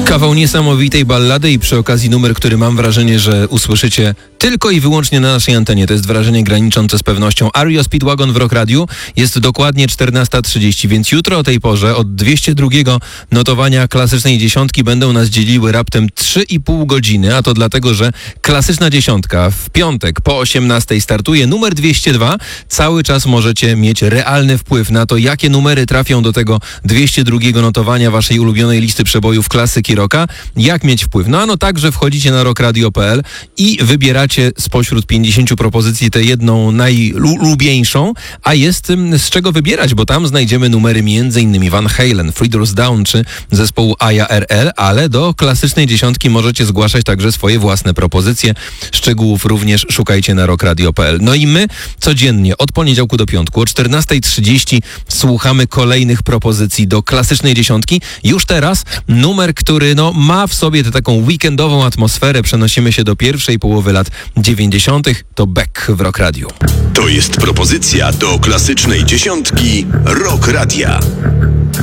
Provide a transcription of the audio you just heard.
Kawał niesamowitej ballady i przy okazji numer, który mam wrażenie, że usłyszycie tylko i wyłącznie na naszej antenie. To jest wrażenie graniczące z pewnością. REO Speedwagon w Rock Radio. Jest dokładnie 14:30, więc jutro o tej porze od 202 notowania klasycznej dziesiątki będą nas dzieliły raptem 3,5 godziny, a to dlatego, że klasyczna dziesiątka w piątek po 18 startuje. Numer 202. Cały czas możecie mieć realny wpływ na to, jakie numery trafią do tego 202 notowania waszej ulubionej listy przebojów klasyki rocka. Jak mieć wpływ? No także wchodzicie na rockradio.pl i wybieracie spośród 50 propozycji tę jedną najlubieńszą, a jest z czego wybierać, bo tam znajdziemy numery m.in. Van Halen, Three Doors Down czy zespołu IRL, ale do klasycznej dziesiątki możecie zgłaszać także swoje własne propozycje. Szczegółów również szukajcie na rockradio.pl. No i my codziennie od poniedziałku do piątku o 14:30 słuchamy kolejnych propozycji do klasycznej dziesiątki. Już teraz numer, który ma w sobie tę taką weekendową atmosferę. Przenosimy się do pierwszej połowy lat 90. To Beck w Rock Radio. To jest propozycja do klasycznej dziesiątki Rock Radia.